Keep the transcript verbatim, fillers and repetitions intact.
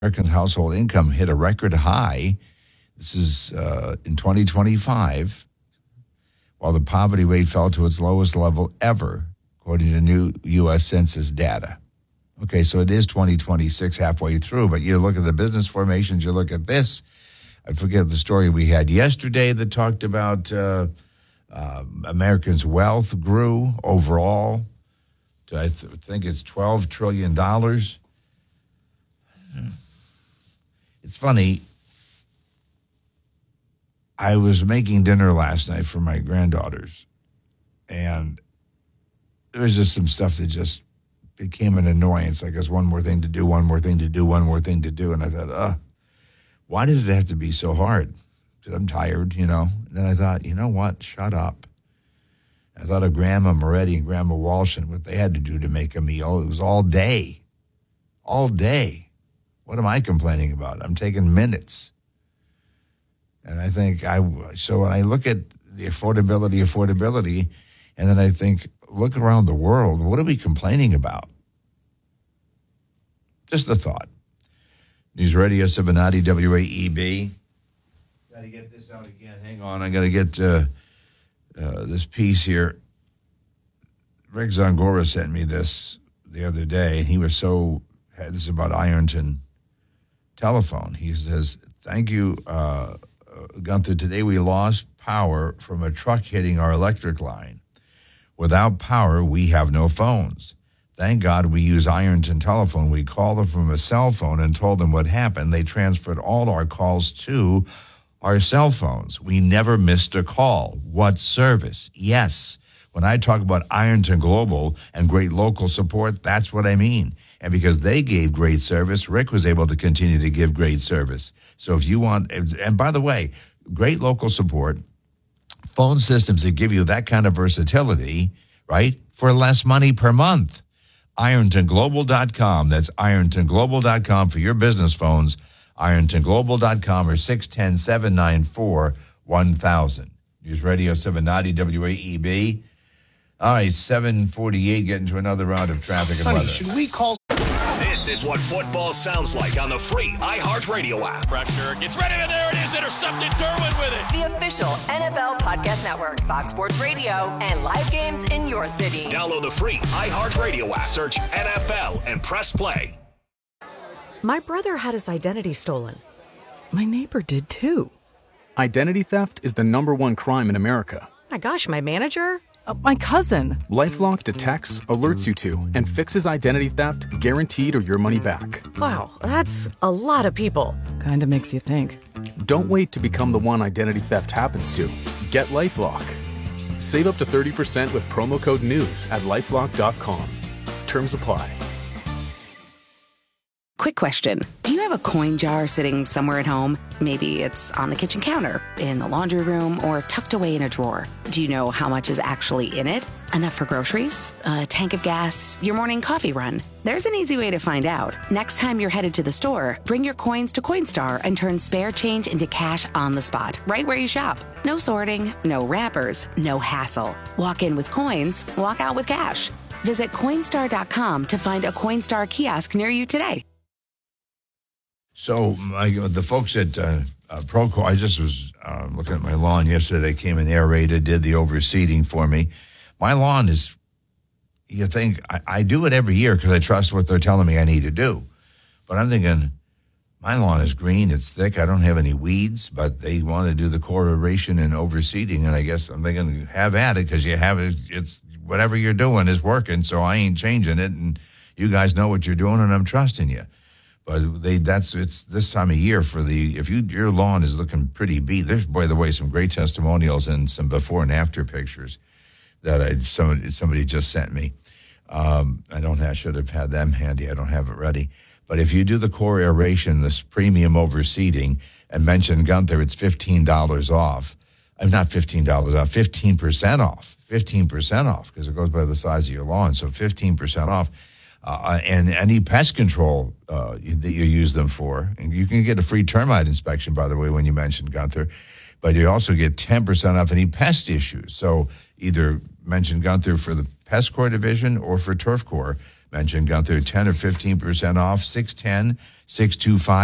Americans' household income hit a record high. This is uh, in twenty twenty-five, while the poverty rate fell to its lowest level ever, according to new U S Census data. Okay, so it is twenty twenty-six halfway through, but you look at the business formations, you look at this. I forget the story we had yesterday that talked about uh, uh, Americans' wealth grew overall to, I th- think it's twelve trillion dollars. It's funny. I was making dinner last night for my granddaughters, and there was just some stuff that just became an annoyance. Like, there's one more thing to do, one more thing to do, one more thing to do. And I thought, uh, why does it have to be so hard? Because I'm tired, you know. And then I thought, you know what? Shut up. I thought of Grandma Moretti and Grandma Walsh and what they had to do to make a meal. It was all day. All day. What am I complaining about? I'm taking minutes. And I think, I so when I look at the affordability, affordability, and then I think, look around the world, what are we complaining about? Just a thought. News Radio seven ninety W A E B. Got to get this out again. Hang on, I got to get uh, uh, this piece here. Rick Zangora sent me this the other day, and he was so, this is about Ironton Telephone. He says, thank you, uh, Gunther. Today we lost power from a truck hitting our electric line. Without power, we have no phones. Thank God we use Ironton Telephone. We called them from a cell phone and told them what happened. They transferred all our calls to our cell phones. We never missed a call. What service? Yes. When I talk about Ironton Global and great local support, that's what I mean. And because they gave great service, Rick was able to continue to give great service. So if you want, and by the way, great local support, phone systems that give you that kind of versatility, right, for less money per month. Ironton Global dot com. That's Ironton Global dot com for your business phones. Ironton Global dot com or six one zero, seven nine four, one thousand. News Radio seven ninety W A E B. All right, seven forty-eight, getting to another round of traffic and Honey, weather. should we call? This is what football sounds like on the free iHeartRadio app. Pressure gets ready, and there it is, intercepted. Derwin with it. The official N F L Podcast Network, Fox Sports Radio, and live games in your city. Download the free iHeartRadio app. Search N F L and press play. My brother had his identity stolen. My neighbor did too. Identity theft is the number one crime in America. My gosh, my manager? Uh, my cousin. LifeLock detects, alerts you to, and fixes identity theft guaranteed or your money back. Wow, that's a lot of people. Kinda makes you think. Don't wait to become the one identity theft happens to. Get LifeLock. Save up to thirty percent with promo code NEWS at lifelock dot com. Terms apply. Quick question. Do you have a coin jar sitting somewhere at home? Maybe it's on the kitchen counter, in the laundry room, or tucked away in a drawer. Do you know how much is actually in it? Enough for groceries? A tank of gas? Your morning coffee run? There's an easy way to find out. Next time you're headed to the store, bring your coins to Coinstar and turn spare change into cash on the spot, right where you shop. No sorting, no wrappers, no hassle. Walk in with coins, walk out with cash. Visit Coinstar dot com to find a Coinstar kiosk near you today. So my, the folks at uh, uh, Procore, I just was uh, looking at my lawn yesterday. They came and aerated, did the overseeding for me. My lawn is, you think, I, I do it every year because I trust what they're telling me I need to do. But I'm thinking, my lawn is green, it's thick, I don't have any weeds, but they want to do the core aeration and overseeding, and I guess I'm thinking, have at it because you have it, it's whatever you're doing is working, so I ain't changing it, and you guys know what you're doing, and I'm trusting you. But they that's it's this time of year for the if you your lawn is looking pretty beat. There's by the way some great testimonials and some before and after pictures that I somebody, somebody just sent me. Um, I don't have should have had them handy. I don't have it ready. But if you do the core aeration, this premium overseeding, and mention Gunther, it's fifteen dollars off. I'm not fifteen dollars off, fifteen percent off. Fifteen percent off because it goes by the size of your lawn. So fifteen percent off. Uh, and any pest control uh, that you use them for. And you can get a free termite inspection, by the way, when you mentioned Gunther. But you also get ten percent off any pest issues. So either mention Gunther for the Pest Core division or for Turf Core. Mention Gunther, ten or fifteen percent off, six ten, six two five